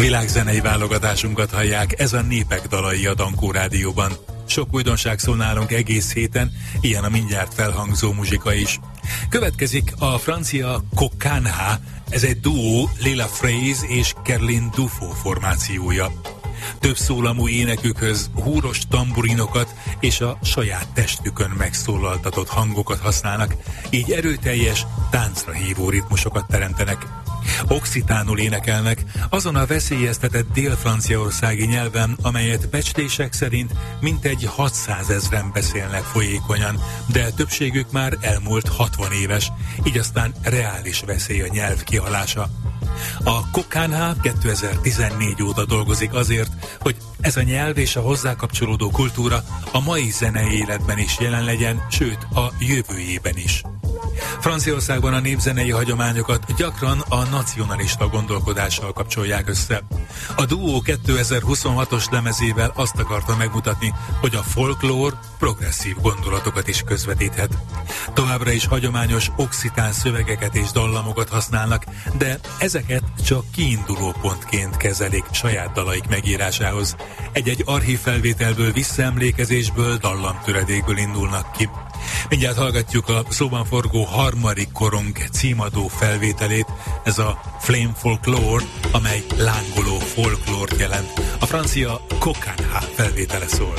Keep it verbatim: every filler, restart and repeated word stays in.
Világzenei válogatásunkat hallják, ez a Népek dalai a Dankó Rádióban. Sok újdonság szól nálunk egész héten, ilyen a mindjárt felhangzó muzsika is. Következik a francia Cocanha, ez egy duó Léla Fraise és Kerlin Dufo formációja. Több szólamú énekükhöz húros tamburinokat és a saját testükön megszólaltatott hangokat használnak, így erőteljes, táncra hívó ritmusokat teremtenek. Occitánul énekelnek, azon a veszélyeztetett dél-franciaországi nyelven, amelyet becslések szerint mintegy hatszázezren beszélnek folyékonyan, de többségük már elmúlt hatvan éves, így aztán reális veszély a nyelv kihalása. A Cocanha kétezer-tizennégy óta dolgozik azért, hogy ez a nyelv és a hozzá kapcsolódó kultúra a mai zenei életben is jelen legyen, sőt a jövőjében is. Franciaországban a népzenei hagyományokat gyakran a nacionalista gondolkodással kapcsolják össze. A duó kétezer-huszonhatos lemezével azt akarta megmutatni, hogy a folklór progresszív gondolatokat is közvetíthet. Továbbra is hagyományos occitán szövegeket és dallamokat használnak, de ezeket csak kiinduló pontként kezelik saját dalaik megírásához. Egy-egy archív felvételből, visszaemlékezésből, dallamtöredékből indulnak ki. Mindjárt hallgatjuk a szóban forgó harmadik korong címadó felvételét, ez a Flame Folklore, amely lángoló folklórt jelent. A francia Cocanha felvétele szól.